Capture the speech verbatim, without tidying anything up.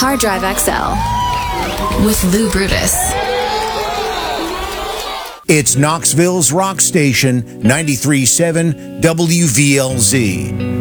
Hard Drive X L with Lou Brutus. It's Knoxville's rock station, ninety-three point seven W V L Z.